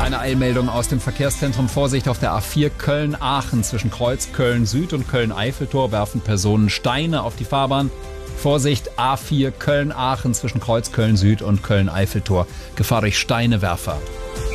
Eine Eilmeldung aus dem Verkehrszentrum. Vorsicht auf der A4 Köln-Aachen zwischen Kreuz Köln-Süd und Köln-Eiffeltor werfen Personen Steine auf die Fahrbahn. Vorsicht A4 Köln-Aachen zwischen Kreuz Köln-Süd und Köln-Eiffeltor. Gefahr durch Steinewerfer.